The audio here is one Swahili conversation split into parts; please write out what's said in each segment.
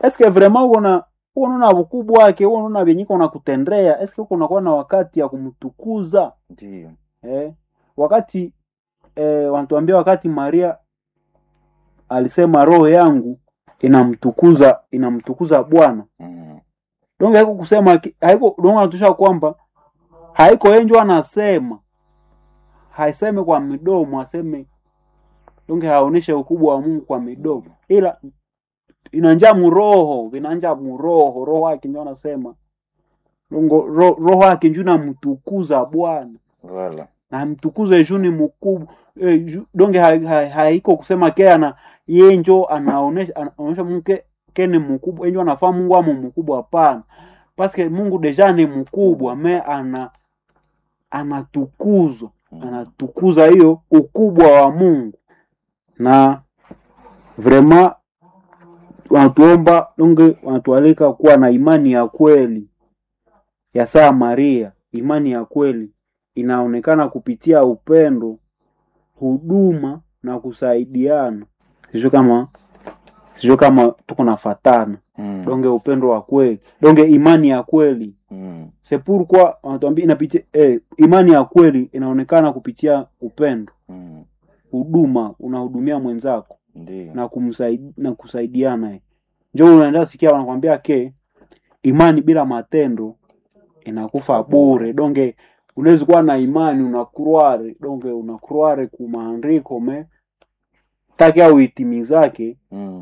eske vraiment unaona ukubwa wake, unaona vyenyiko na kutendea, eske uko unakuwa na wakati ya kumtukuza? Ndio. Wakati wanatuambia wakati Maria alisema roho yangu inamtukuza Bwana. Donge haiko kusema haiko donge anatusha kwamba haiko yenjo anasema. Haiseme kwa midomo, aseme donge haoneshe ukubwa wa Mungu kwa midomo. Ila inanja muroho, roho wake ndio anasema. Roho yake ndio namtukuza Bwana. Wala. Na mtukuze juni mkubwa. Donge haiko kusema kea yenjo anaonesha Mungu kene mkubwa, yenjo anafahamu Mungu amo mkubwa, hapana. Paske Mungu deja ni mkubwa, anatukuzwa. Anatukuza hiyo ukubwa wa Mungu. Na vraiment wanatuomba donge wanatualika kuwa na imani ya kweli ya saa Maria. Imani ya kweli inaonekana kupitia upendo, huduma na kusaidiana. Sio kama tuko nafatana. Donge upendo wa kweli, donge imani ya kweli. C'est pourquoi wanatuambia inapitia imani ya kweli inaonekana kupitia upendo. Huduma, unahudumia mwenzako. Ndiyo. Na kusaidiana. Njoo unaenda sikia wanakuambia imani bila matendo inakufa bure. Donge unaweza kuwa na imani unakruare, donge unakruare ku maandiko takia uitimizake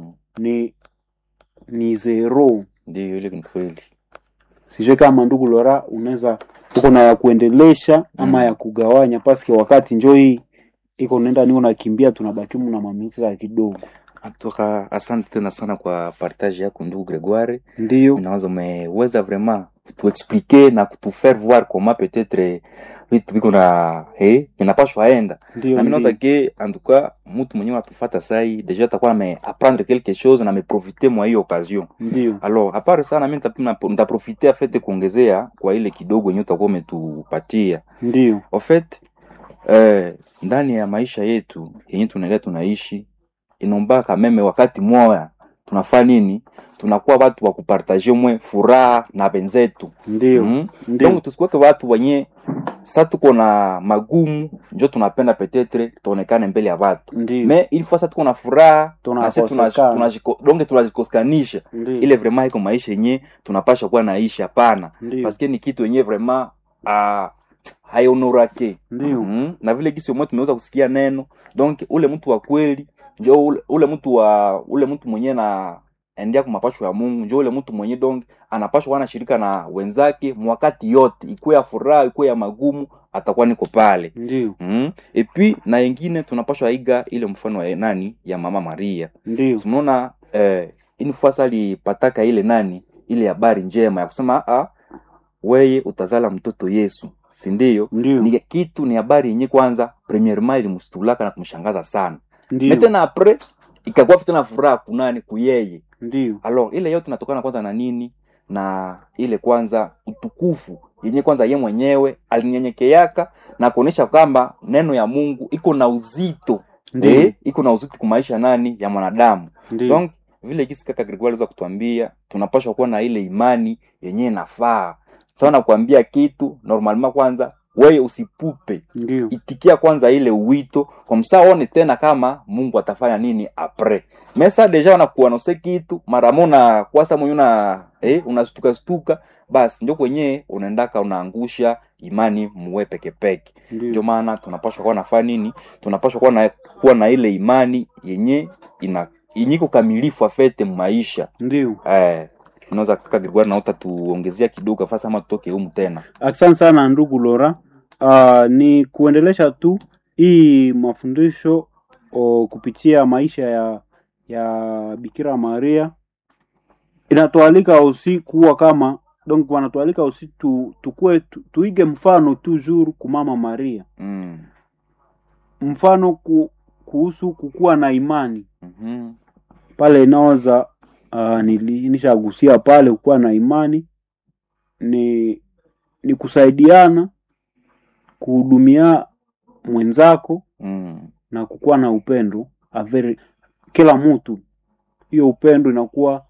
ni zero. Ndiyo, ile ni kweli. Sijui kama ndugu Lora unaweza uko na ya kuendelesha ama ya kugawanya, paske wakati njoo hii iko nenda niko nakimbia, tunabaki na mamisa kidogo. Atoka, asante tena sana kwa partage yako ndugu Gregoire. Ndiyo. Unaweza umeweza vraiment kutuexpliquer na kutufaire voir comment peut-être vitu viko na inapaswa enda. Na mimi naona que en tout cas mtu mwenyewe atufuata sai déjà atakuwa apprendre quelque chose na profiter mwa hiyo occasion. Ndiyo. Alors à part ça na mimi nitaprofiter afete kuongezea kwa ile kidogo yenyewe utakuwa umetupatia. Ndiyo. En fait ndani ya maisha yetu yenyewe tunaendelea tunaishi, inomba kama wakati moya tunafanya nini, tunakuwa watu wa kupartager mwe furaha na benzetu. Ndiyo. Donc tusikuweke watu wenye sasa tuko na magumu ndio tunapenda peut-être tuonekane mbele ya watu. Mais il faut sasa tuko na furaha na sasa tunajikoskanisha. Ile vraiment iko maisha yenyewe tunapasha kuwa naishi, hapana. Parce que ni kitu yenyewe vraiment haionorake. Na vile kisi mmoja tumeweza kusikia neno, donc ule mtu wa kweli ndio ule mtu mwenyewe na endia kwa mapasho ya Mungu, ndio ule mtu mwenyewe donc anapaswa kuwa na shirika na wenzake mwakati yote, ikuwe ya furaha ikuwe ya magumu, atakuwa niko pale. Ndio. Et puis na wengine tunapaswa iga ile mfano wa nani ya mama Maria. Ndio. Tunaona une fois alipataka ile ile habari njema ya kusema wewe utazala mtoto Yesu, si ndio? Ni kitu ni habari yenyewe kwanza premièrement ilimstulaka na kumshangaza sana. Tena après ikakuwa tena furaha kunani kuyeye. Ndio. Alors ile yote inatokana kwanza na nini? Na ile kwanza utukufu yenyewe kwanza yeye mwenyewe alinyenyekeaka na kuonesha kwamba neno ya Mungu iko na uzito. Iko na uzito kwa maisha ya mwanadamu. Donc vile kisi kaka Gregoire aliweza kutuambia tunapaswa kuwa na ile imani yenyewe nafaa. Sawa na kuambia kitu normalement kwanza wewe usipupe. Ndiyo. Itikia kwanza ile uwito kwa msaone tena kama Mungu atafanya nini après. Mesa deja unakuanose kitu mara mona kwasa mwenyewe unastuka basi ndio kwenye unaendaka unaangusha imani muwe peke. Ndio maana tunapaswa kuwa nafanya nini? Tunapaswa kuwa na ile imani yenye inyiko kamilifu afete maisha. Ndio. Unaweza kaka Gregoire na utatuongezea kidogo fasa ama tutoke humu tena. Asante sana ndugu Lora. Ni kuendelesha tu hii mafundisho kupitia maisha ya Bikira Maria. Inatualika usiku kama donc wanatualika usiku tukue tuige mfano toujours ku mama Maria. Mfano kuhusu kukua na imani. Pale inaweza nishagusia pale kukua na imani ni kusaidiana, kuhudumia mwenzako na kukua na upendo kila mtu. Hiyo upendo inakuwa